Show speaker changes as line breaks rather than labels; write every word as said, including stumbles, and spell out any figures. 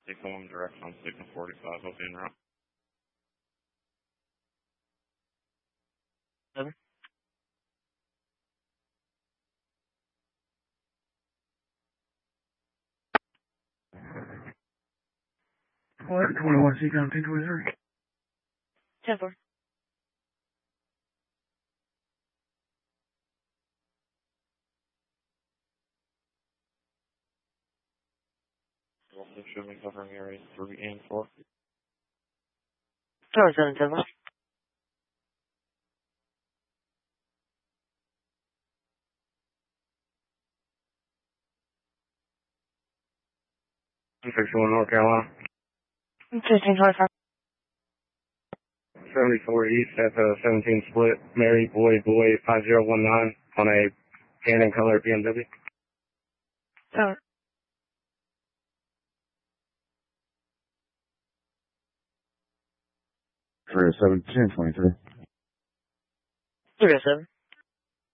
Take home direct on signal forty-five, hope in route.
Seven.
What? twenty-one C count ten twenty-three.
ten four.
Also should be covering areas three and four.
Tower seven ten one.
one sixty-one North Carolina.
Fifteen twenty five.
seventy-four East at the seventeen split. Mary Boy Boy five zero one nine on a tan and color B M W.
Tower.
three oh seven ten twenty-three.
Three oh seven.